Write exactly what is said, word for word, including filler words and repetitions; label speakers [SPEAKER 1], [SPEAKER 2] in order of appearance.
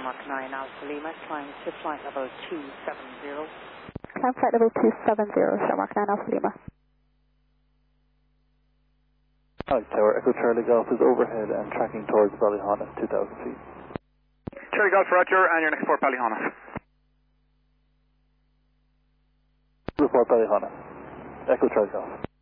[SPEAKER 1] Shamrock nine Alpha Lima, climb to flight level two seven zero.
[SPEAKER 2] Climb flight level two seven zero, Shamrock nine Alpha Lima.
[SPEAKER 3] Hi, Tower, Echo Charlie Golf is overhead and tracking towards Ballyhonus, two thousand feet.
[SPEAKER 4] Charlie Golf, Roger, and your next port, Ballyhonus.
[SPEAKER 3] Report Ballyhonus. Echo Charlie Golf.